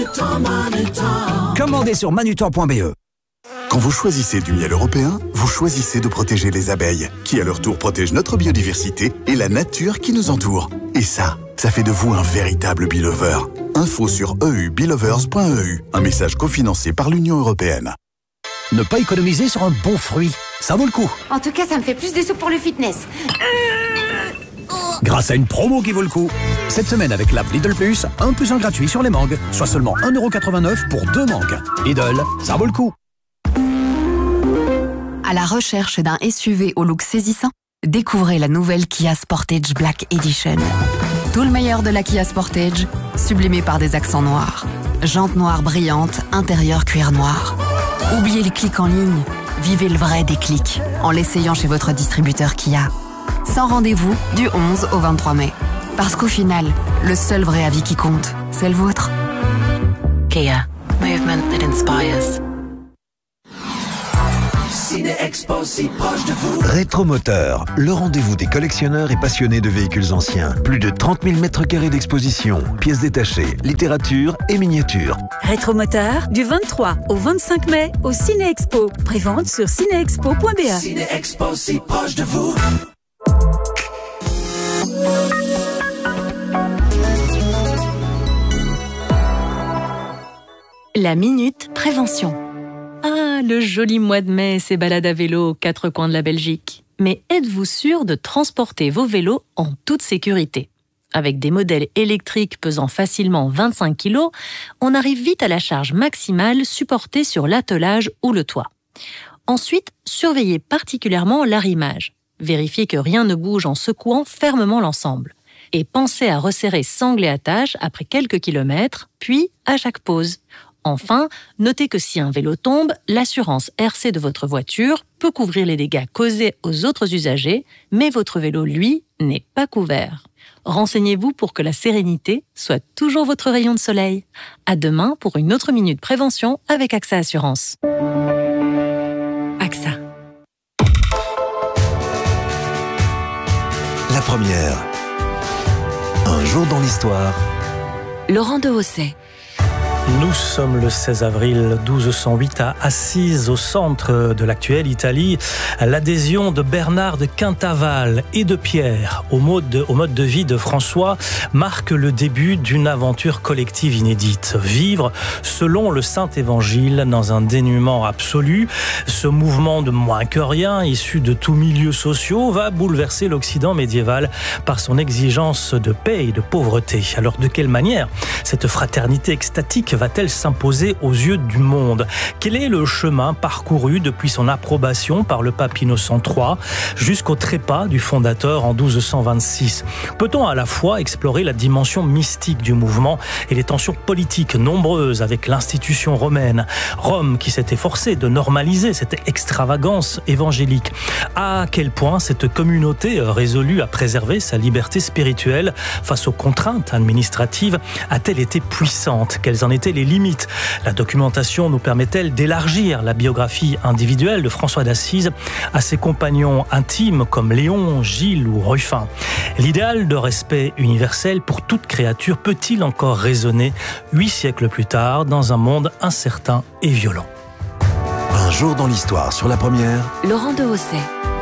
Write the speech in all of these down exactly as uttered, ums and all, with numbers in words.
Commandez sur manutan point b e. Quand vous choisissez du miel européen, vous choisissez de protéger les abeilles, qui à leur tour protègent notre biodiversité et la nature qui nous entoure. Et ça, ça fait de vous un véritable bee-lover. Info sur e u beelovers point e u, un message cofinancé par l'Union européenne. Ne pas économiser sur un bon fruit, ça vaut le coup. En tout cas, ça me fait plus de sous pour le fitness. Grâce à une promo qui vaut le coup. Cette semaine avec l'app Lidl Plus, un plus un gratuit sur les mangues, soit seulement un euro quatre-vingt-neuf pour deux mangues. Lidl, ça vaut le coup. À la recherche d'un S U V au look saisissant, découvrez la nouvelle Kia Sportage Black Edition. Tout le meilleur de la Kia Sportage, sublimé par des accents noirs. Jantes noires brillantes, intérieur cuir noir. Oubliez le clic en ligne, vivez le vrai déclic en l'essayant chez votre distributeur Kia. Sans rendez-vous du onze au vingt-trois mai. Parce qu'au final, le seul vrai avis qui compte, c'est le vôtre. Kia, movement that inspires. Ciné-Expo si proche de vous. Rétromoteur, le rendez-vous des collectionneurs et passionnés de véhicules anciens. Plus de trente mille mètres carrés d'exposition, pièces détachées, littérature et miniatures. Rétromoteur, du vingt-trois au vingt-cinq mai au Ciné-Expo. Prévente sur ciné-expo point b a. Ciné-Expo si proche de vous. La Minute Prévention. Ah, le joli mois de mai, ces balades à vélo aux quatre coins de la Belgique. Mais êtes-vous sûr de transporter vos vélos en toute sécurité ? Avec des modèles électriques pesant facilement vingt-cinq kilos, on arrive vite à la charge maximale supportée sur l'attelage ou le toit. Ensuite, surveillez particulièrement l'arrimage. Vérifiez que rien ne bouge en secouant fermement l'ensemble. Et pensez à resserrer sangle et attache après quelques kilomètres, puis à chaque pause. Enfin, notez que si un vélo tombe, l'assurance R C de votre voiture peut couvrir les dégâts causés aux autres usagers, mais votre vélo, lui, n'est pas couvert. Renseignez-vous pour que la sérénité soit toujours votre rayon de soleil. À demain pour une autre Minute Prévention avec AXA Assurance. AXA. La première. Un jour dans l'histoire. Laurent Dehaussais. Nous sommes le seize avril douze cent huit à Assise, au centre de l'actuelle Italie. L'adhésion de Bernard de Quintaval et de Pierre au mode, au mode de vie de François marque le début d'une aventure collective inédite. Vivre selon le Saint-Évangile dans un dénuement absolu. Ce mouvement de moins que rien, issu de tous milieux sociaux, va bouleverser l'Occident médiéval par son exigence de paix et de pauvreté. Alors de quelle manière cette fraternité extatique va-t-elle s'imposer aux yeux du monde ? Quel est le chemin parcouru depuis son approbation par le pape Innocent trois jusqu'au trépas du fondateur en douze cent vingt-six ? Peut-on à la fois explorer la dimension mystique du mouvement et les tensions politiques nombreuses avec l'institution romaine ? Rome qui s'est efforcée de normaliser cette extravagance évangélique. À quel point cette communauté résolue à préserver sa liberté spirituelle face aux contraintes administratives a-t-elle été puissante ? Quelles en étaient les limites ? La documentation nous permet-elle d'élargir la biographie individuelle de François d'Assise à ses compagnons intimes comme Léon, Gilles ou Ruffin ? L'idéal de respect universel pour toute créature peut-il encore résonner huit siècles plus tard dans un monde incertain et violent ? Un jour dans l'histoire sur la première. Laurent Dehaussais.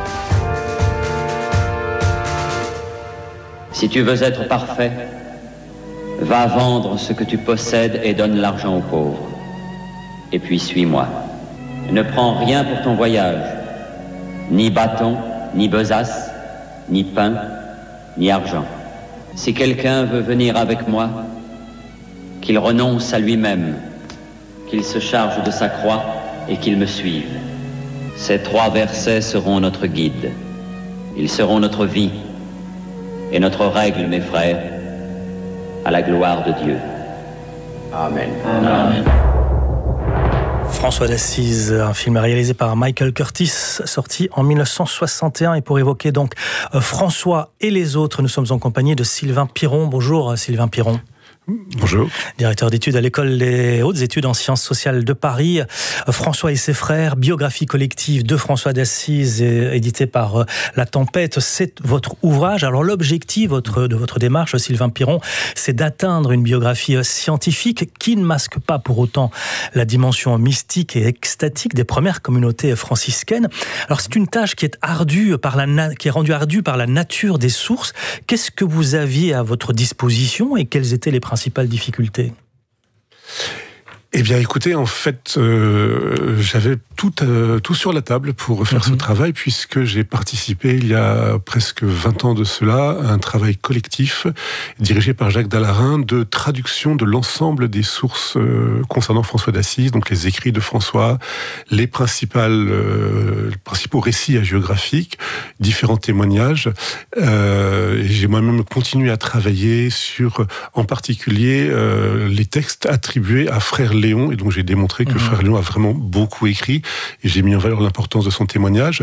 Si tu veux être parfait, va vendre ce que tu possèdes et donne l'argent aux pauvres. Et puis suis-moi. Ne prends rien pour ton voyage. Ni bâton, ni besace, ni pain, ni argent. Si quelqu'un veut venir avec moi, qu'il renonce à lui-même, qu'il se charge de sa croix et qu'il me suive. Ces trois versets seront notre guide. Ils seront notre vie et notre règle, mes frères, à la gloire de Dieu. Amen. Amen. François d'Assise, un film réalisé par Michael Curtis, sorti en mille neuf cent soixante et un. Et pour évoquer donc François et les autres, nous sommes en compagnie de Sylvain Piron. Bonjour Sylvain Piron. Bonjour. Directeur d'études à l'École des hautes études en sciences sociales de Paris. François et ses frères, biographie collective de François d'Assise, édité par La Tempête, c'est votre ouvrage. Alors l'objectif votre, de votre démarche, Sylvain Piron, c'est d'atteindre une biographie scientifique qui ne masque pas pour autant la dimension mystique et extatique des premières communautés franciscaines. Alors c'est une tâche qui est ardue par la, qui est rendue ardue par la nature des sources. Qu'est-ce que vous aviez à votre disposition et quelles étaient les principales difficultés ? Eh bien, écoutez, en fait, euh, j'avais tout, euh, tout sur la table pour faire mmh. ce travail, puisque j'ai participé il y a presque vingt ans de cela à un travail collectif dirigé par Jacques Dallarin de traduction de l'ensemble des sources euh, concernant François d'Assise, donc les écrits de François, les principales, euh, les principaux récits hagiographiques, différents témoignages. Euh, et j'ai moi-même continué à travailler sur, en particulier, euh, les textes attribués à Frère Léon, et donc j'ai démontré que mmh. Frère Léon a vraiment beaucoup écrit, et j'ai mis en valeur l'importance de son témoignage.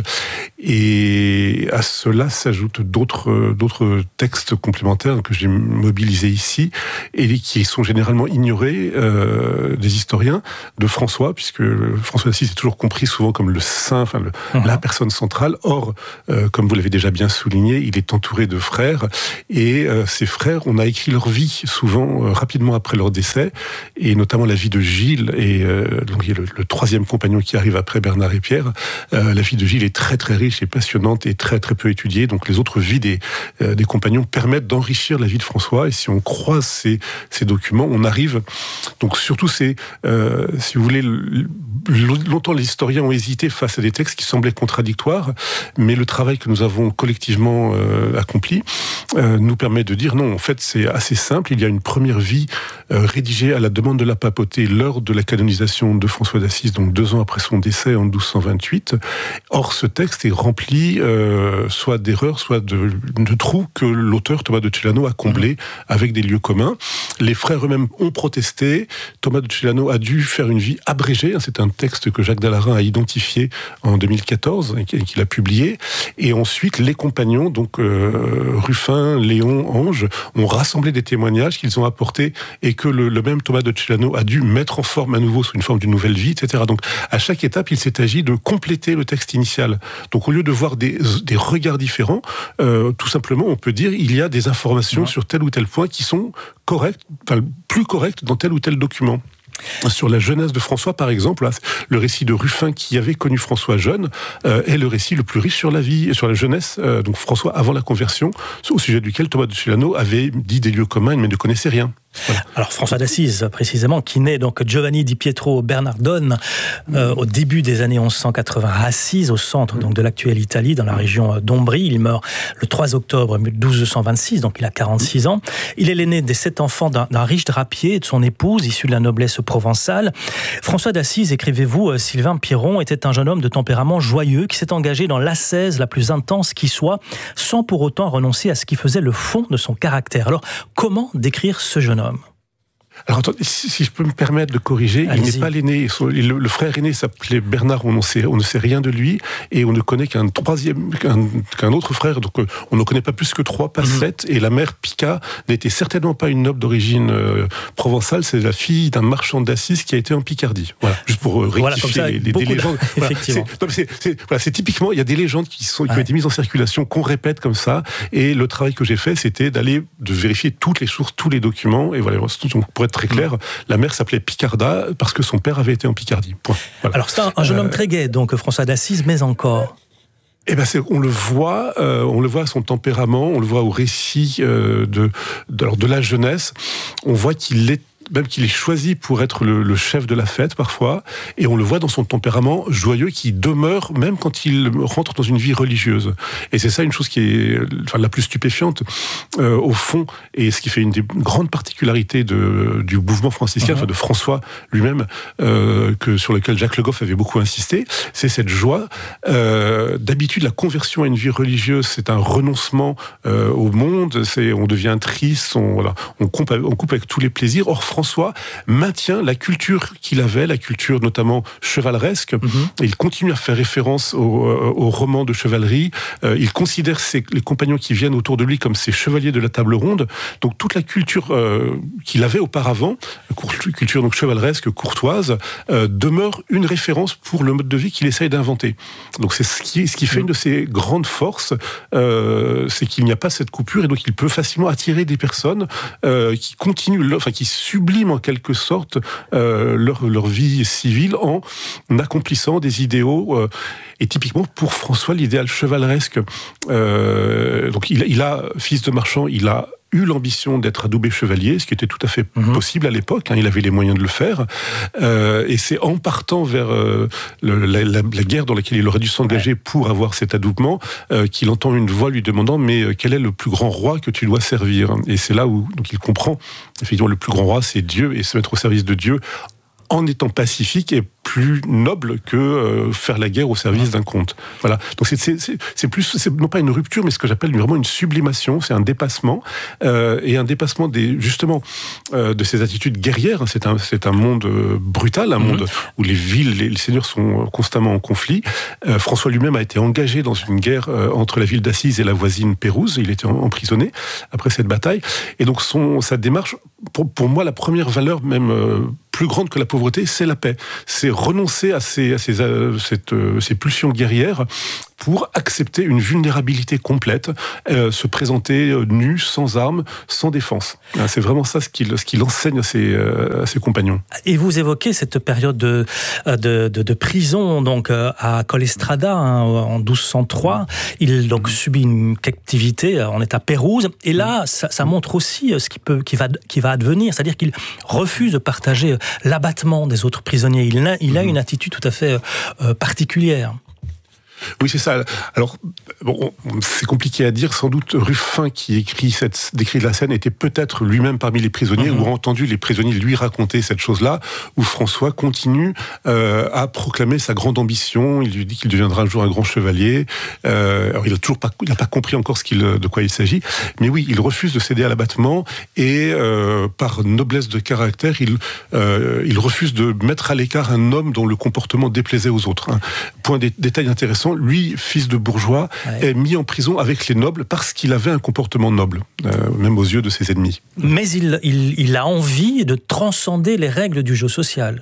Et à cela s'ajoutent d'autres, d'autres textes complémentaires que j'ai mobilisés ici, et qui sont généralement ignorés euh, des historiens de François, puisque François d'Assise est toujours compris souvent comme le saint, enfin le, mmh. la personne centrale. Or, euh, comme vous l'avez déjà bien souligné, il est entouré de frères, et euh, ces frères, on a écrit leur vie souvent euh, rapidement après leur décès, et notamment la vie de Gilles, et euh, donc il y a le, le troisième compagnon qui arrive après Bernard et Pierre. Euh, la vie de Gilles est très très riche et passionnante et très très peu étudiée, donc les autres vies des, euh, des compagnons permettent d'enrichir la vie de François, et si on croise ces, ces documents, on arrive, donc surtout c'est, euh, si vous voulez, longtemps les historiens ont hésité face à des textes qui semblaient contradictoires, mais le travail que nous avons collectivement euh, accompli euh, nous permet de dire non, en fait c'est assez simple, il y a une première vie euh, rédigée à la demande de la papauté lors de la canonisation de François d'Assise, donc deux ans après son décès en douze cent vingt-huit. Or, ce texte est rempli euh, soit d'erreurs, soit de, de trous que l'auteur, Thomas de Celano, a comblés mmh. avec des lieux communs. Les frères eux-mêmes ont protesté. Thomas de Celano a dû faire une vie abrégée. C'est un texte que Jacques Dallarin a identifié en deux mille quatorze et qu'il a publié. Et ensuite, les compagnons, donc euh, Ruffin, Léon, Ange, ont rassemblé des témoignages qu'ils ont apportés et que le, le même Thomas de Celano a dû mettre en forme à nouveau sous une forme d'une nouvelle vie, et cetera. Donc, à chaque étape, il s'est agi de compléter le texte initial. Donc, au lieu de voir des, des regards différents, euh, tout simplement, on peut dire il y a des informations ouais. sur tel ou tel point qui sont correctes, enfin, plus correctes dans tel ou tel document. Sur la jeunesse de François, par exemple, le récit de Ruffin qui avait connu François jeune euh, est le récit le plus riche sur la vie, sur la jeunesse. Euh, donc François avant la conversion, au sujet duquel Thomas de Celano avait dit des lieux communs mais ne connaissait rien. Voilà. Alors François d'Assise, précisément, qui naît donc Giovanni di Pietro Bernardone euh, au début des années onze cent quatre-vingts à Assise, au centre donc de l'actuelle Italie, dans la région d'Ombrie. Il meurt le trois octobre douze cent vingt-six, donc il a quarante-six ans. Il est l'aîné des sept enfants d'un, d'un riche drapier et de son épouse, issue de la noblesse provençale. François d'Assise, écrivez-vous, Sylvain Piron, était un jeune homme de tempérament joyeux qui s'est engagé dans l'ascèse la plus intense qui soit, sans pour autant renoncer à ce qui faisait le fond de son caractère. Alors, comment décrire ce jeune homme ? Alors, attendez, si je peux me permettre de corriger, Allez-y. Il n'est pas l'aîné. Le, le frère aîné s'appelait Bernard, on, sait, on ne sait rien de lui, et on ne connaît qu'un troisième, qu'un, qu'un autre frère, donc on ne connaît pas plus que trois, pas mm-hmm. sept, et la mère Pica n'était certainement pas une noble d'origine euh, provençale, c'est la fille d'un marchand d'Assise qui a été en Picardie. Voilà, juste pour euh, rectifier voilà, ça, les, les, des légendes. Voilà, effectivement. C'est, non, c'est, c'est, voilà, c'est typiquement, il y a des légendes qui, sont, qui ouais. ont été mises en circulation, qu'on répète comme ça, et le travail que j'ai fait, c'était d'aller, de vérifier toutes les sources, tous les documents, et voilà, pour être très clair, la mère s'appelait Picarda parce que son père avait été en Picardie. Point. Voilà. Alors c'est un, un jeune euh, homme très gai, donc François d'Assise, mais encore. Eh ben c'est, on le voit, euh, on le voit à son tempérament, on le voit au récit euh, de, de, alors de la jeunesse. On voit qu'il est même qu'il est choisi pour être le, le chef de la fête parfois, et on le voit dans son tempérament joyeux qui demeure même quand il rentre dans une vie religieuse. Et c'est ça une chose qui est enfin, la plus stupéfiante euh, au fond, et ce qui fait une des grandes particularités de, du mouvement franciscain, uh-huh. enfin de François lui-même, euh, que, sur lequel Jacques Le Goff avait beaucoup insisté, c'est cette joie. Euh, d'habitude, la conversion à une vie religieuse, c'est un renoncement euh, au monde, c'est, on devient triste, on, voilà, on, coupe, on coupe avec tous les plaisirs. Or, François maintient la culture qu'il avait, la culture notamment chevaleresque. Mm-hmm. Il continue à faire référence au, au roman de chevalerie. Euh, il considère ses, les compagnons qui viennent autour de lui comme ses chevaliers de la table ronde. Donc toute la culture euh, qu'il avait auparavant, culture donc chevaleresque, courtoise, euh, demeure une référence pour le mode de vie qu'il essaye d'inventer. Donc c'est ce qui, ce qui fait une de ses grandes forces, euh, c'est qu'il n'y a pas cette coupure et donc il peut facilement attirer des personnes euh, qui continuent, enfin qui subliment en quelque sorte euh, leur, leur vie civile en accomplissant des idéaux. Euh, et typiquement pour François, l'idéal chevaleresque. Euh, donc il, il a, fils de marchand, il a eu l'ambition d'être adoubé chevalier, ce qui était tout à fait mmh. possible à l'époque, hein, il avait les moyens de le faire, euh, et c'est en partant vers euh, le, la, la, la guerre dans laquelle il aurait dû s'engager ouais. pour avoir cet adoubement, euh, qu'il entend une voix lui demandant « mais quel est le plus grand roi que tu dois servir ?» Et c'est là où donc, il comprend, effectivement, le plus grand roi, c'est Dieu, et se mettre au service de Dieu en étant pacifique et plus noble que euh, faire la guerre au service d'un comte. Voilà. Donc c'est, c'est, c'est, c'est plus, c'est non pas une rupture, mais ce que j'appelle vraiment une sublimation. C'est un dépassement euh, et un dépassement des justement euh, de ces attitudes guerrières. C'est un, c'est un monde euh, brutal, un mmh. monde où les villes, les, les seigneurs sont constamment en conflit. Euh, François lui-même a été engagé dans une guerre euh, entre la ville d'Assise et la voisine Pérouse. Il était emprisonné après cette bataille. Et donc son, sa démarche, pour, pour moi, la première valeur même euh, plus grande que la pauvreté, c'est la paix. C'est renoncer à ces, à ces, à cette, euh, ces pulsions guerrières pour accepter une vulnérabilité complète, euh, se présenter euh, nu, sans armes, sans défense. C'est vraiment ça ce qu'il, ce qu'il enseigne à ses, euh, à ses compagnons. Et vous évoquez cette période de, de, de, de prison donc, à Collestrada hein, en douze cent trois. Il donc, subit une captivité, on est à Pérouse, et là, ça, ça montre aussi ce qui, peut, qui, va, qui va advenir, c'est-à-dire qu'il refuse de partager l'abattement des autres prisonniers. Il a, il a une attitude tout à fait euh, particulière. Oui, c'est ça. Alors, bon, c'est compliqué à dire. Sans doute, Ruffin, qui écrit cette, décrit la scène, était peut-être lui-même parmi les prisonniers, mmh. ou a entendu les prisonniers lui raconter cette chose-là, où François continue euh, à proclamer sa grande ambition. Il lui dit qu'il deviendra un jour un grand chevalier. Euh, alors, il n'a toujours pas, il n'a pas compris encore ce qu'il, de quoi il s'agit. Mais oui, il refuse de céder à l'abattement et, euh, par noblesse de caractère, il, euh, il refuse de mettre à l'écart un homme dont le comportement déplaisait aux autres. Hein. Point dé- détail intéressant. Lui, fils de bourgeois, ouais. est mis en prison avec les nobles parce qu'il avait un comportement noble, euh, même aux yeux de ses ennemis. Mais il, il, il a envie de transcender les règles du jeu social.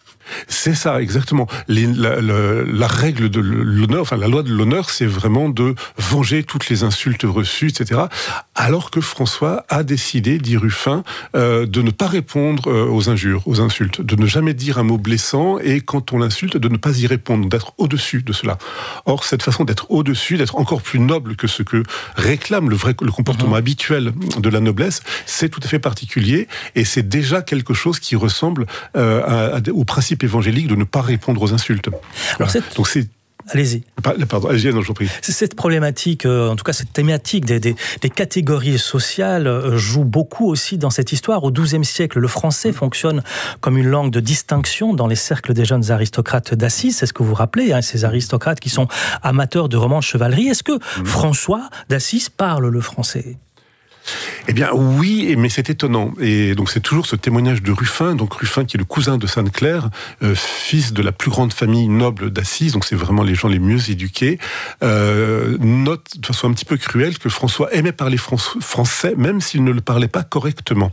C'est ça, exactement. Les, la, la, la règle de l'honneur, enfin la loi de l'honneur, c'est vraiment de venger toutes les insultes reçues, et cetera. Alors que François a décidé, dit Ruffin, euh, de ne pas répondre euh, aux injures, aux insultes, de ne jamais dire un mot blessant et quand on l'insulte, de ne pas y répondre, d'être au-dessus de cela. Or, cette façon d'être au-dessus, d'être encore plus noble que ce que réclame le vrai, le comportement mmh. habituel de la noblesse, c'est tout à fait particulier et c'est déjà quelque chose qui ressemble euh, à, à, au principe évangélique de ne pas répondre aux insultes. Alors cette... Donc c'est Allez-y. Pardon, allez-y, non, je vous prie. C'est cette problématique, euh, en tout cas cette thématique des, des, des catégories sociales euh, joue beaucoup aussi dans cette histoire. Au douzième siècle, le français mmh. fonctionne comme une langue de distinction dans les cercles des jeunes aristocrates d'Assise. C'est ce que vous rappelez, hein, ces aristocrates qui sont amateurs de romans de chevalerie. Est-ce que mmh. François d'Assise parle le français ? Eh bien oui, mais c'est étonnant. Et donc c'est toujours ce témoignage de Ruffin, donc Ruffin qui est le cousin de Sainte-Claire, euh, fils de la plus grande famille noble d'Assise, donc c'est vraiment les gens les mieux éduqués, euh, note de façon un petit peu cruelle que François aimait parler français, même s'il ne le parlait pas correctement.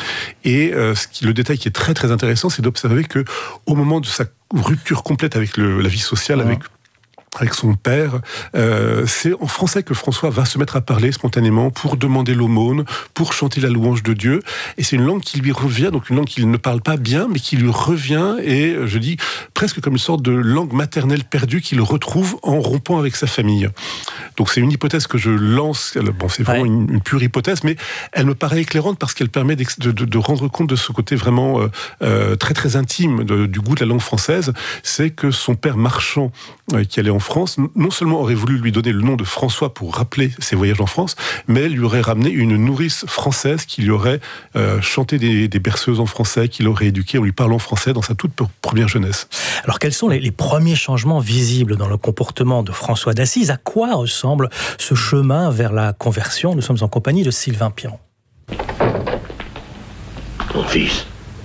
Et euh, ce qui, le détail qui est très très intéressant, c'est d'observer que au moment de sa rupture complète avec le, la vie sociale, avec avec son père, euh, c'est en français que François va se mettre à parler spontanément pour demander l'aumône, pour chanter la louange de Dieu, et c'est une langue qui lui revient, donc une langue qu'il ne parle pas bien, mais qui lui revient, et je dis presque comme une sorte de langue maternelle perdue qu'il retrouve en rompant avec sa famille. Donc c'est une hypothèse que je lance, bon c'est vraiment ouais. une, une pure hypothèse, mais elle me paraît éclairante parce qu'elle permet de, de, de rendre compte de ce côté vraiment euh, euh, très très intime de, du goût de la langue française, c'est que son père marchand, euh, qui allait en France, non seulement aurait voulu lui donner le nom de François pour rappeler ses voyages en France, mais lui aurait ramené une nourrice française qui lui aurait euh, chanté des, des berceuses en français, qui l'aurait éduqué en lui parlant français dans sa toute première jeunesse. Alors quels sont les, les premiers changements visibles dans le comportement de François d'Assise ? À quoi ressemble ce chemin vers la conversion ? Nous sommes en compagnie de Sylvain Piron. Mon fils,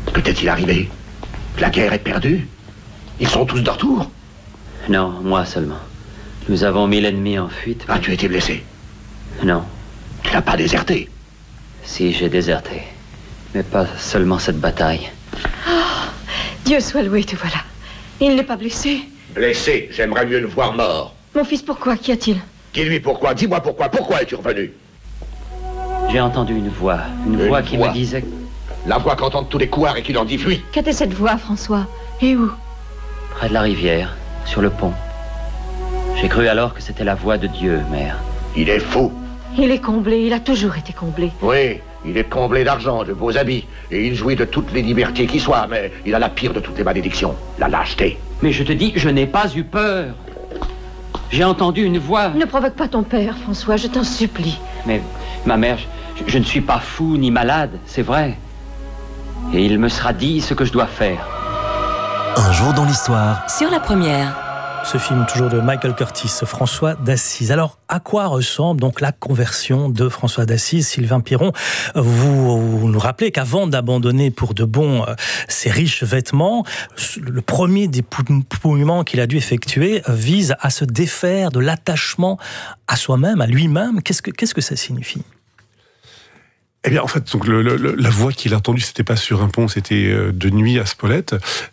Que t'est-il arrivé? La guerre est perdue? Ils sont tous de retour? Non, moi seulement. Nous avons mis l'ennemi en fuite. Ah, tu étais blessé? Non. Tu n'as pas déserté? Si, j'ai déserté. Mais pas seulement cette bataille. Oh, Dieu soit loué, te voilà. Il n'est pas blessé? Blessé, j'aimerais mieux le voir mort. Mon fils, pourquoi? Qu'y a-t-il? Dis-lui pourquoi, dis-moi pourquoi, pourquoi es-tu revenu? J'ai entendu une voix, une, une voix qui voix. me disait... La voix qu'entendent tous les couards et qui l'en dit fuis. Qu'était cette voix, François? Et où? Près de la rivière, sur le pont. J'ai cru alors que c'était la voix de Dieu, mère. Il est fou. Il est comblé, il a toujours été comblé. Oui, il est comblé d'argent, de beaux habits, et il jouit de toutes les libertés qui soient, mais il a la pire de toutes les malédictions, la lâcheté. Mais je te dis, je n'ai pas eu peur. J'ai entendu une voix. Ne provoque pas ton père, François, je t'en supplie. Mais, ma mère, je, je ne suis pas fou ni malade, c'est vrai. Et il me sera dit ce que je dois faire. Un jour dans l'histoire. Sur la première. Ce film toujours de Michael Curtis, François d'Assise. Alors, à quoi ressemble donc la conversion de François d'Assise? Sylvain Piron, vous, vous nous rappelez qu'avant d'abandonner pour de bon euh, ses riches vêtements, le premier dépouillement qu'il a dû effectuer euh, vise à se défaire de l'attachement à soi-même, à lui-même. Qu'est-ce que, qu'est-ce que ça signifie? Eh bien, en fait, donc le, le, la voix qu'il a entendue, c'était pas sur un pont, c'était de nuit à Spolète,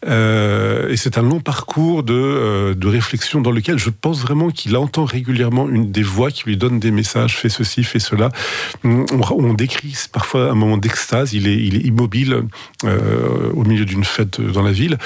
euh, et c'est un long parcours de, euh, de réflexion dans lequel je pense vraiment qu'il entend régulièrement une des voix qui lui donne des messages, fais ceci, fais cela. On, on décrit parfois un moment d'extase, il est, il est immobile euh, au milieu d'une fête dans la ville.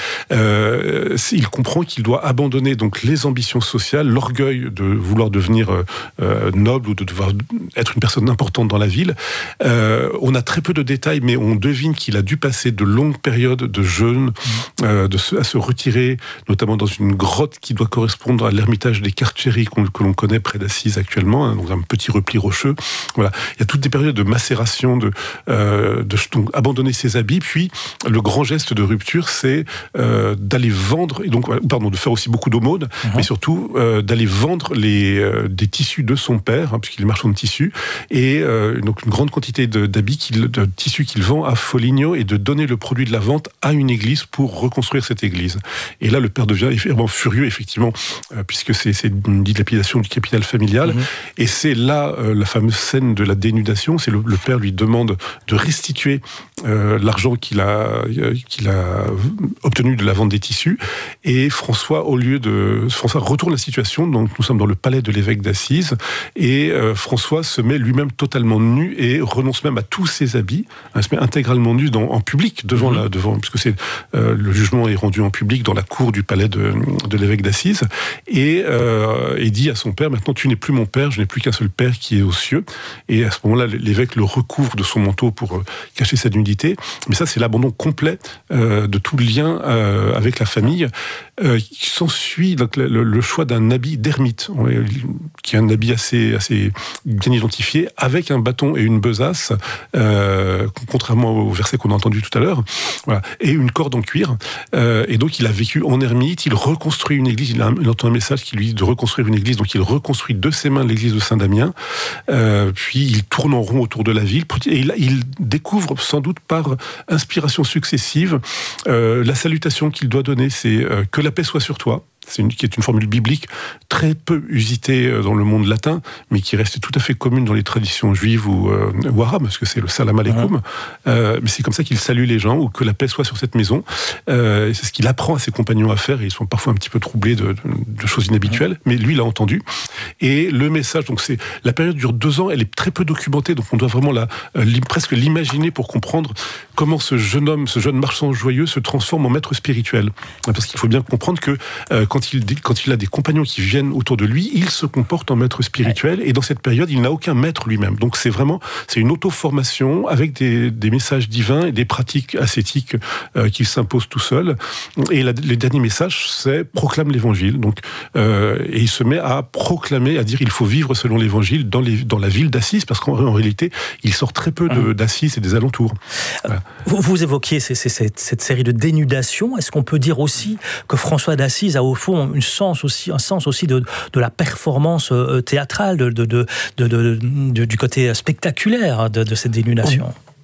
Euh, il comprend qu'il doit abandonner donc les ambitions sociales, l'orgueil de vouloir devenir euh, noble ou de devoir être une personne importante dans la ville. Euh, on a très peu de détails, mais on devine qu'il a dû passer de longues périodes de jeûne, euh, de se, à se retirer, notamment dans une grotte qui doit correspondre à l'ermitage des Carceri que l'on connaît près d'Assise actuellement, hein, donc un petit repli rocheux. Voilà, il y a toutes des périodes de macération, de, euh, de donc, abandonner ses habits. Puis le grand geste de rupture, c'est euh, d'aller vendre, et donc pardon, de faire aussi beaucoup d'aumônes, mmh. mais surtout euh, d'aller vendre les euh, des tissus de son père, hein, puisqu'il est marchand de tissus, et euh, donc une grande quantité de d'habits, qu'il, de tissus qu'il vend à Foligno, et de donner le produit de la vente à une église pour reconstruire cette église. Et là, le père devient vraiment furieux, effectivement, euh, puisque c'est, c'est une dilapidation du capital familial. Mmh. Et c'est là euh, la fameuse scène de la dénudation. C'est le, le père lui demande de restituer euh, l'argent qu'il a, euh, qu'il a obtenu de la vente des tissus. Et François, au lieu de... François retourne la situation. Donc, nous sommes dans le palais de l'évêque d'Assise. Et euh, François se met lui-même totalement nu et renonce même à tous ses habits, hein, se met intégralement nu dans, en public, devant, mmh. la, devant puisque c'est, euh, le jugement est rendu en public dans la cour du palais de, de l'évêque d'Assise, et, euh, et dit à son père, maintenant tu n'es plus mon père, je n'ai plus qu'un seul père qui est aux cieux. Et à ce moment-là, l'évêque le recouvre de son manteau pour euh, cacher sa nudité. Mais ça, c'est l'abandon complet euh, de tout lien euh, avec la famille. Euh, qui s'ensuit donc, le, le choix d'un habit d'ermite, qui est un habit assez, assez bien identifié, avec un bâton et une besace, euh, contrairement au verset qu'on a entendu tout à l'heure, voilà, et une corde en cuir. Euh, et donc il a vécu en ermite, il reconstruit une église, il, a, il entend un message qui lui dit de reconstruire une église, donc il reconstruit de ses mains l'église de Saint-Damien, euh, puis il tourne en rond autour de la ville, et il, il découvre sans doute par inspiration successive euh, la salutation qu'il doit donner, c'est euh, que la paix soit sur toi. C'est une, qui est une formule biblique très peu usitée dans le monde latin, mais qui reste tout à fait commune dans les traditions juives ou, euh, ou arabes, parce que c'est le salam aleikum. Mmh. Euh, mais c'est comme ça qu'il salue les gens, ou que la paix soit sur cette maison. Euh, c'est ce qu'il apprend à ses compagnons à faire, et ils sont parfois un petit peu troublés de, de, de choses inhabituelles, mmh. mais lui l'a entendu. Et le message, donc c'est la période dure deux ans, elle est très peu documentée, donc on doit vraiment la, euh, presque l'imaginer pour comprendre comment ce jeune homme, ce jeune marchand joyeux se transforme en maître spirituel. Parce qu'il faut bien comprendre que euh, quand Quand il, quand il a des compagnons qui viennent autour de lui, il se comporte en maître spirituel, et dans cette période, il n'a aucun maître lui-même. Donc c'est vraiment, c'est une auto-formation avec des, des messages divins et des pratiques ascétiques euh, qu'il s'impose tout seul. Et la, les derniers messages, c'est proclame l'évangile. Donc, euh, et il se met à proclamer, à dire il faut vivre selon l'évangile dans, les, dans la ville d'Assise, parce qu'en en réalité, il sort très peu de, d'Assise et des alentours. Voilà. Vous, vous évoquiez ces, ces, cette, cette série de dénudations. Est-ce qu'on peut dire aussi que François d'Assise a au fond un sens aussi, un sens aussi de, de la performance théâtrale, de, de, de, de, de, de, du côté spectaculaire de, de cette dénudation?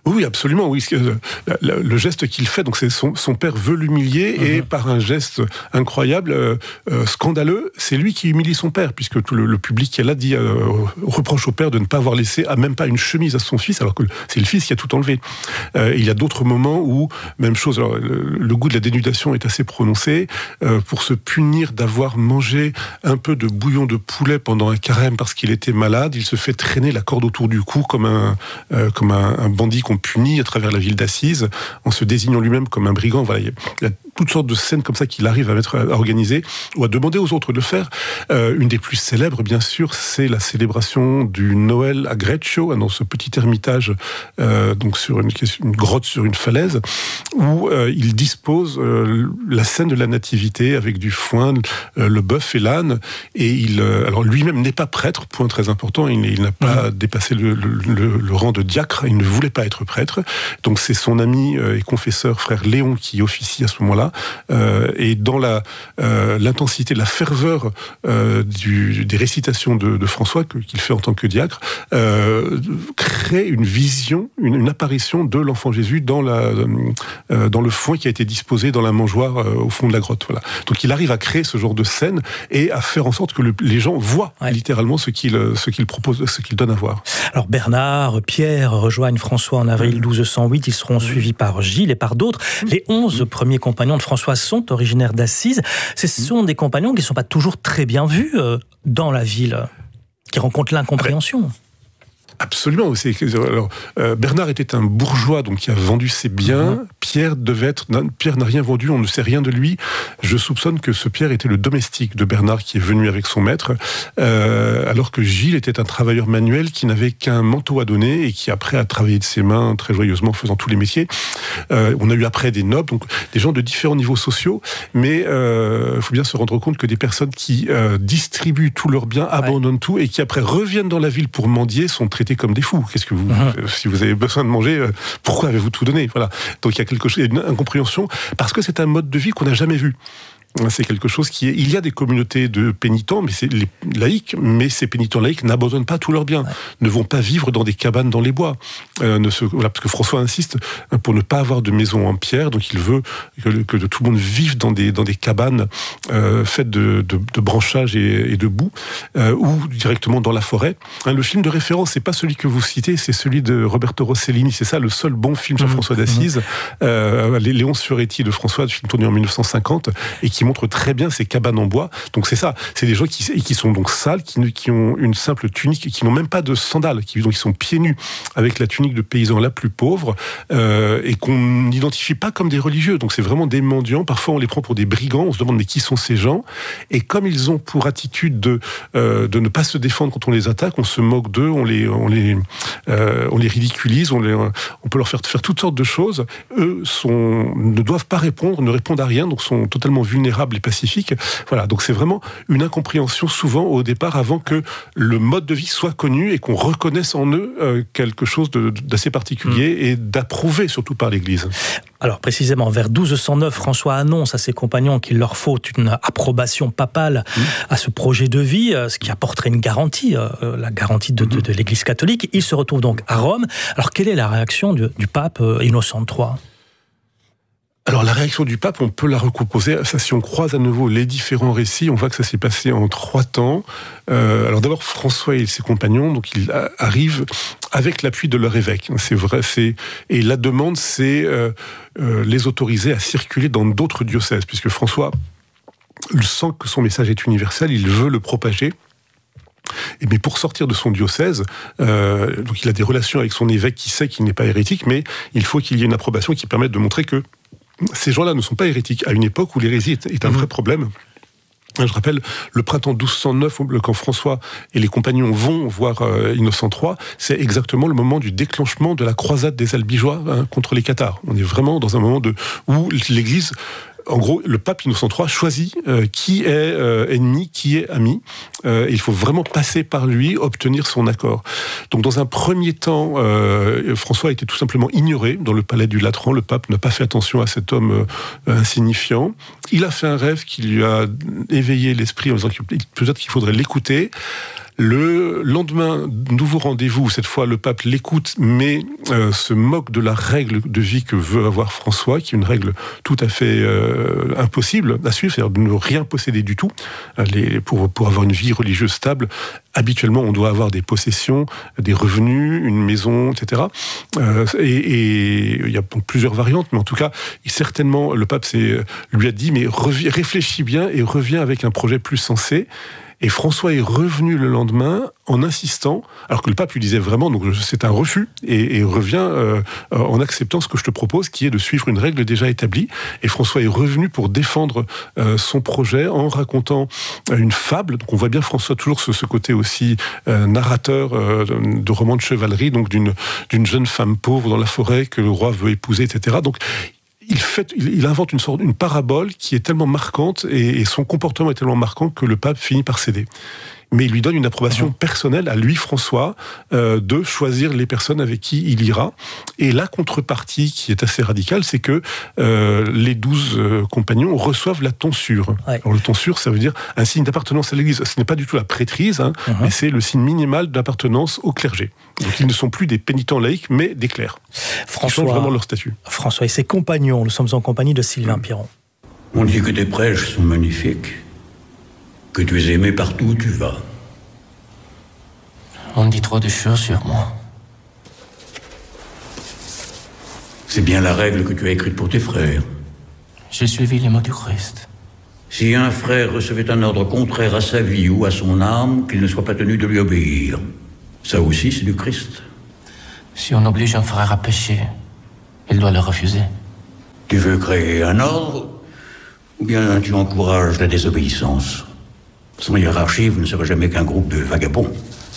Oui, absolument. Oui. Le, le geste qu'il fait, donc c'est son, son père veut l'humilier, mmh. et par un geste incroyable, euh, euh, scandaleux, c'est lui qui humilie son père, puisque tout le, le public qui est là dit, euh, reproche au père de ne pas avoir laissé à même pas une chemise à son fils, alors que c'est le fils qui a tout enlevé. Euh, il y a d'autres moments où, même chose, alors, le, le goût de la dénudation est assez prononcé, euh, pour se punir d'avoir mangé un peu de bouillon de poulet pendant un carême parce qu'il était malade, il se fait traîner la corde autour du cou comme un, euh, comme un, un bandit qu'on punit à travers la ville d'Assise, en se désignant lui-même comme un brigand. Voilà, il y a toutes sortes de scènes comme ça qu'il arrive à mettre à organiser ou à demander aux autres de faire. Euh, une des plus célèbres, bien sûr, c'est la célébration du Noël à Greccio, dans ce petit ermitage, euh, donc sur une, une grotte sur une falaise, où euh, il dispose euh, la scène de la nativité avec du foin, euh, le bœuf et l'âne. Et il, euh, alors lui-même n'est pas prêtre, point très important. Il, il n'a pas mmh. dépassé le, le, le, le rang de diacre. Il ne voulait pas être prêtre. Donc c'est son ami euh, et confesseur frère Léon qui officie à ce moment-là. Euh, et dans la, euh, l'intensité, la ferveur euh, du, des récitations de, de François, que, qu'il fait en tant que diacre, euh, crée une vision, une, une apparition de l'enfant Jésus dans, la, euh, dans le foin qui a été disposé dans la mangeoire euh, au fond de la grotte. Voilà. Donc il arrive à créer ce genre de scène et à faire en sorte que le, les gens voient ouais. littéralement ce qu'il, ce qu'il propose, ce qu'il donne à voir. Alors Bernard, Pierre rejoignent François en avril douze cent huit, ils seront suivis par Gilles et par d'autres. Les onze premiers compagnons de François sont originaires d'Assise. Ce sont des compagnons qui ne sont pas toujours très bien vus euh, dans la ville, qui rencontrent l'incompréhension. Absolument. C'est, alors, euh, Bernard était un bourgeois, donc qui a vendu ses biens. Mmh. Pierre devait être, Pierre n'a rien vendu, on ne sait rien de lui. Je soupçonne que ce Pierre était le domestique de Bernard qui est venu avec son maître, euh, alors que Gilles était un travailleur manuel qui n'avait qu'un manteau à donner et qui après a travaillé de ses mains très joyeusement, faisant tous les métiers. Euh, on a eu après des nobles, donc des gens de différents niveaux sociaux, mais il euh, faut bien se rendre compte que des personnes qui euh, distribuent tous leurs biens, abandonnent ouais. tout et qui après reviennent dans la ville pour mendier sont traités comme des fous. Qu'est-ce que vous, mmh. si vous avez besoin de manger, pourquoi avez-vous tout donné? Voilà. Donc il y a quelque chose, une incompréhension, parce que c'est un mode de vie qu'on n'a jamais vu. C'est quelque chose qui est... Il y a des communautés de pénitents, mais c'est les laïcs, mais ces pénitents laïcs n'abandonnent pas tous leurs biens, ouais. ne vont pas vivre dans des cabanes dans les bois. Euh, ne se... voilà, parce que François insiste pour ne pas avoir de maison en pierre, donc il veut que, que tout le monde vive dans des, dans des cabanes euh, faites de, de, de branchages et, et de boue, euh, ou directement dans la forêt. Hein, le film de référence, c'est pas celui que vous citez, c'est celui de Roberto Rossellini, c'est ça le seul bon film sur mmh. François d'Assise, mmh. euh, les Léonce Fioretti de François, film tourné en mille neuf cent cinquante, et qui montre très bien ces cabanes en bois. Donc c'est ça, c'est des gens qui, qui sont donc sales, qui, qui ont une simple tunique, qui n'ont même pas de sandales, qui, donc, qui sont pieds nus, avec la tunique de paysan la plus pauvre, euh, et qu'on n'identifie pas comme des religieux. Donc c'est vraiment des mendiants. Parfois on les prend pour des brigands, on se demande mais qui sont ces gens? Et comme ils ont pour attitude de, euh, de ne pas se défendre quand on les attaque, on se moque d'eux, on les, on les, euh, on les ridiculise, on, les, on peut leur faire faire toutes sortes de choses. Eux sont, ne doivent pas répondre, ne répondent à rien, donc sont totalement vulnérables et pacifiques. Voilà, donc c'est vraiment une incompréhension souvent au départ, avant que le mode de vie soit connu et qu'on reconnaisse en eux euh, quelque chose de, d'assez particulier mmh. et d'approuvé surtout par l'Église. Alors précisément, vers douze cent neuf, François annonce à ses compagnons qu'il leur faut une approbation papale mmh. à ce projet de vie, ce qui apporterait une garantie, euh, la garantie de, de, de l'Église catholique. Il se retrouve donc à Rome. Alors quelle est la réaction du, du pape euh, Innocent trois ? Alors la réaction du pape, on peut la recomposer. Ça, si on croise à nouveau les différents récits, on voit que ça s'est passé en trois temps. Euh, alors d'abord François et ses compagnons, donc ils arrivent avec l'appui de leur évêque. C'est vrai, c'est et la demande, c'est euh, euh, les autoriser à circuler dans d'autres diocèses, puisque François sent que son message est universel, il veut le propager. Et mais pour sortir de son diocèse, euh, donc il a des relations avec son évêque qui sait qu'il n'est pas hérétique, mais il faut qu'il y ait une approbation qui permette de montrer que ces gens-là ne sont pas hérétiques, à une époque où l'hérésie est, est un vrai problème. Je rappelle, le printemps douze cent neuf, quand François et les compagnons vont voir euh, Innocent trois, c'est exactement le moment du déclenchement de la croisade des Albigeois hein, contre les Cathares. On est vraiment dans un moment de, où l'Église... En gros, le pape Innocent trois choisit euh, qui est euh, ennemi, qui est ami. Euh, et il faut vraiment passer par lui, obtenir son accord. Donc, dans un premier temps, euh, François a été tout simplement ignoré dans le palais du Latran. Le pape n'a pas fait attention à cet homme euh, insignifiant. Il a fait un rêve qui lui a éveillé l'esprit en disant que peut-être qu'il faudrait l'écouter. Le lendemain, nouveau rendez-vous, cette fois le pape l'écoute, mais euh, se moque de la règle de vie que veut avoir François, qui est une règle tout à fait euh, impossible à suivre, c'est-à-dire de ne rien posséder du tout. Les, pour, pour avoir une vie religieuse stable, habituellement, on doit avoir des possessions, des revenus, une maison, et cetera. Euh, et, et il y a donc plusieurs variantes, mais en tout cas, certainement, le pape lui a dit, mais reviens, réfléchis bien et reviens avec un projet plus sensé. Et François est revenu le lendemain en insistant, alors que le pape lui disait vraiment, donc c'est un refus, et, et revient euh, en acceptant ce que je te propose, qui est de suivre une règle déjà établie. Et François est revenu pour défendre euh, son projet en racontant une fable. Donc on voit bien François toujours ce, ce côté aussi euh, narrateur euh, de, de romans de chevalerie, donc d'une, d'une jeune femme pauvre dans la forêt que le roi veut épouser, et cetera. Donc Il, fait, il invente une sorte, une parabole qui est tellement marquante et, et son comportement est tellement marquant que le pape finit par céder. Mais il lui donne une approbation mmh. personnelle à lui, François, euh, de choisir les personnes avec qui il ira. Et la contrepartie, qui est assez radicale, c'est que euh, les douze euh, compagnons reçoivent la tonsure. Ouais. Alors, le tonsure, ça veut dire un signe d'appartenance à l'Église. Ce n'est pas du tout la prêtrise, hein, mmh. mais c'est le signe minimal d'appartenance au clergé. Donc, ils ne sont plus des pénitents laïcs, mais des clercs. François, ils changent vraiment leur statut. François et ses compagnons, nous sommes en compagnie de Sylvain mmh. Piron. On dit que tes prêches sont magnifiques, que tu es aimé partout où tu vas. On dit trop de choses sur moi. C'est bien la règle que tu as écrite pour tes frères. J'ai suivi les mots du Christ. Si un frère recevait un ordre contraire à sa vie ou à son âme, qu'il ne soit pas tenu de lui obéir. Ça aussi, c'est du Christ. Si on oblige un frère à pécher, il doit le refuser. Tu veux créer un ordre, ou bien tu encourages la désobéissance? Sans hiérarchie, vous ne serez jamais qu'un groupe de vagabonds.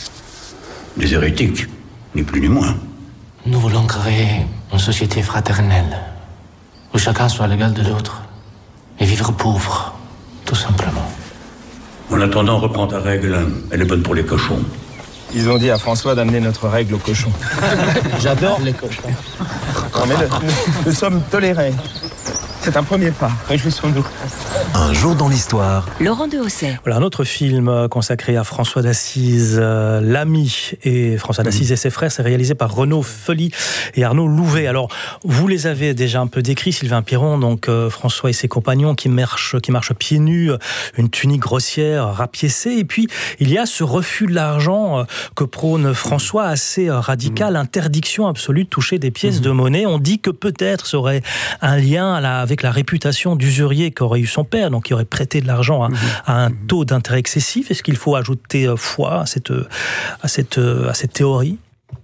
Des hérétiques, ni plus ni moins. Nous voulons créer une société fraternelle, où chacun soit l'égal de l'autre, et vivre pauvre, tout simplement. En attendant, reprends ta règle, elle est bonne pour les cochons. Ils ont dit à François d'amener notre règle aux cochons. J'adore les cochons. Non, mais le, nous, nous sommes tolérés. C'est un premier pas, réjouissons-nous. Un jour dans l'histoire. Laurent Dehaussais. Voilà un autre film consacré à François d'Assise, euh, L'Ami, et François d'Assise mmh. et ses frères, c'est réalisé par Renaud Feuilly et Arnaud Louvet. Alors, vous les avez déjà un peu décrits, Sylvain Piron, donc euh, François et ses compagnons qui marchent, qui marchent pieds nus, une tunique grossière, rapiécée, et puis il y a ce refus de l'argent euh, que prône François, assez euh, radical, mmh. interdiction absolue de toucher des pièces mmh. de monnaie. On dit que peut-être ça aurait un lien à la, avec la réputation d'usurier qu'aurait eu son père, donc qui aurait prêté de l'argent à, à un taux d'intérêt excessif. Est-ce qu'il faut ajouter foi à cette, à cette, à cette théorie ?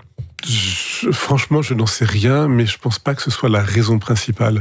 Je, franchement, je n'en sais rien, mais je ne pense pas que ce soit la raison principale.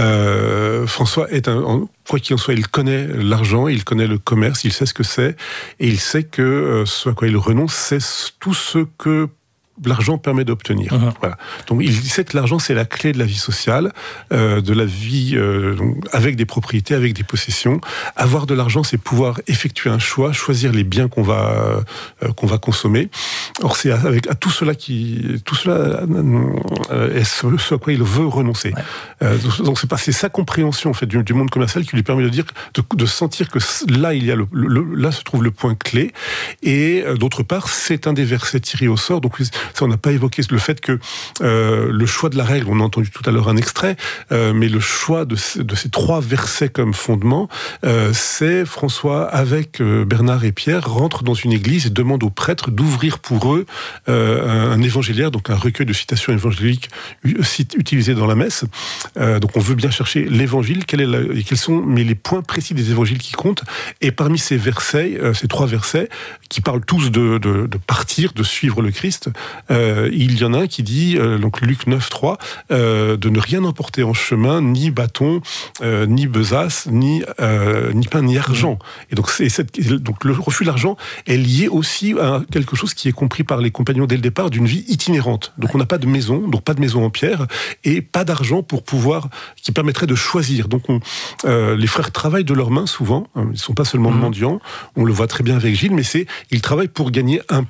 Euh, François est un... Quoi qu'il en soit, il connaît l'argent, il connaît le commerce, il sait ce que c'est, et il sait que euh, ce à quoi il renonce, c'est tout ce que l'argent permet d'obtenir. Mmh. Voilà. Donc il sait que l'argent c'est la clé de la vie sociale, euh, de la vie euh, donc, avec des propriétés, avec des possessions. Avoir de l'argent, c'est pouvoir effectuer un choix, choisir les biens qu'on va euh, qu'on va consommer. Or c'est avec à tout cela qui tout cela euh, est ce, ce à quoi il veut renoncer. Ouais. Euh, donc c'est pas c'est sa compréhension en fait du, du monde commercial qui lui permet de dire de, de sentir que là il y a le, le là se trouve le point clé. Et euh, d'autre part c'est un des versets tirés au sort. Donc ça, on n'a pas évoqué le fait que euh, le choix de la règle, on a entendu tout à l'heure un extrait, euh, mais le choix de, de ces trois versets comme fondement, euh, c'est François, avec euh, Bernard et Pierre, rentre dans une église et demande aux prêtres d'ouvrir pour eux euh, un, un évangéliaire, donc un recueil de citations évangéliques utilisées dans la messe. Euh, donc on veut bien chercher l'évangile, quel est la, et quels sont mais les points précis des évangiles qui comptent. Et parmi ces versets, euh, ces trois versets, qui parlent tous de, de, de partir, de suivre le Christ, Euh, il y en a un qui dit, euh, donc Luc neuf, trois, euh, de ne rien emporter en chemin, ni bâton, euh, ni besace, ni, euh, ni pain, ni argent. Et donc, c'est cette, donc le refus de l'argent est lié aussi à quelque chose qui est compris par les compagnons dès le départ, d'une vie itinérante. Donc on n'a pas de maison, donc pas de maison en pierre, et pas d'argent pour pouvoir, qui permettrait de choisir. Donc on, euh, les frères travaillent de leurs mains souvent, hein, ils ne sont pas seulement mmh. mendiants, on le voit très bien avec Gilles, mais c'est, ils travaillent pour gagner un pain. Mmh.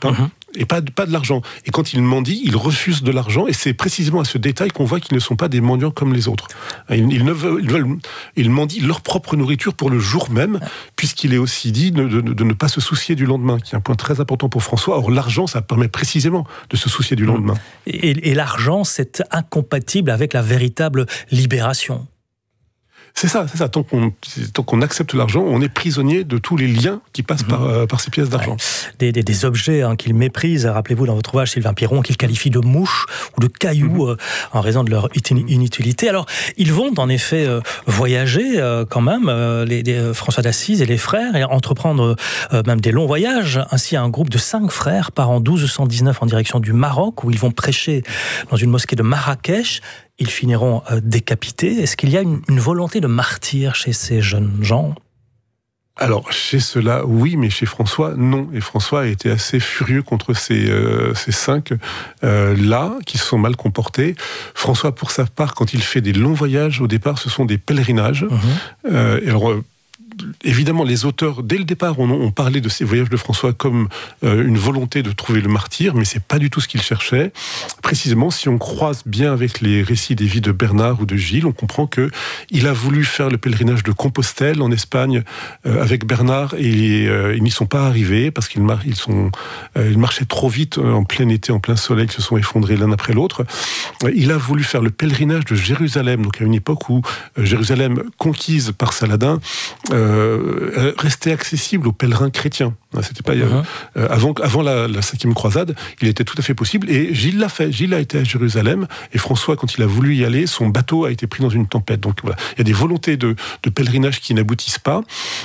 et pas, pas de l'argent. Et quand ils mendient, ils refusent de l'argent, et c'est précisément à ce détail qu'on voit qu'ils ne sont pas des mendiants comme les autres. Ils, ils, ne veulent, ils, veulent, ils mendient leur propre nourriture pour le jour même, puisqu'il est aussi dit de, de, de ne pas se soucier du lendemain, qui est un point très important pour François. Or, l'argent, ça permet précisément de se soucier du lendemain. Et, et l'argent, c'est incompatible avec la véritable libération. C'est ça, c'est ça. Tant qu'on, tant qu'on accepte l'argent, on est prisonnier de tous les liens qui passent mmh. par, euh, par ces pièces d'argent. Ouais. Des, des, des objets hein, qu'il méprise, rappelez-vous dans votre ouvrage, Sylvain Piron, qu'il qualifie de mouches ou de cailloux mmh. euh, en raison de leur inutilité. Alors, ils vont en effet euh, voyager euh, quand même, euh, les, les, euh, François d'Assise et les frères, et entreprendre euh, même des longs voyages. Ainsi, un groupe de cinq frères part en douze cent dix-neuf en direction du Maroc, où ils vont prêcher dans une mosquée de Marrakech. Ils finiront euh, décapités. Est-ce qu'il y a une, une volonté de martyr chez ces jeunes gens ? Alors, chez ceux-là, oui, mais chez François, non. Et François a été assez furieux contre ces, euh, ces cinq-là, euh, qui se sont mal comportés. François, pour sa part, quand il fait des longs voyages, au départ, ce sont des pèlerinages. Mmh. Euh, et alors, évidemment, les auteurs, dès le départ, ont, ont parlé de ces voyages de François comme euh, une volonté de trouver le martyr, mais c'est pas du tout ce qu'ils cherchaient. Précisément, si on croise bien avec les récits des vies de Bernard ou de Gilles, on comprend que il a voulu faire le pèlerinage de Compostelle en Espagne euh, avec Bernard, et euh, ils n'y sont pas arrivés parce qu'ils mar- ils sont, euh, ils marchaient trop vite euh, en plein été, en plein soleil, ils se sont effondrés l'un après l'autre. Euh, il a voulu faire le pèlerinage de Jérusalem, donc à une époque où euh, Jérusalem, conquise par Saladin, euh, Euh, restait accessible aux pèlerins chrétiens. C'était pas uh-huh. euh, avant avant la, la cinquième croisade, il était tout à fait possible. Et Gilles l'a fait. Gilles a été à Jérusalem, et François, quand il a voulu y aller, son bateau a été pris dans une tempête. Donc voilà, il y a des volontés de, de pèlerinage qui n'aboutissent pas,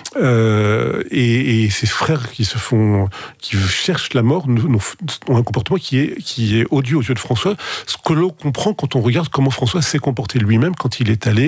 euh, et, et ces frères qui se font, qui cherchent la mort, ont un comportement qui est qui est odieux aux yeux de François. Ce que l'on comprend quand on regarde comment François s'est comporté lui-même quand il est allé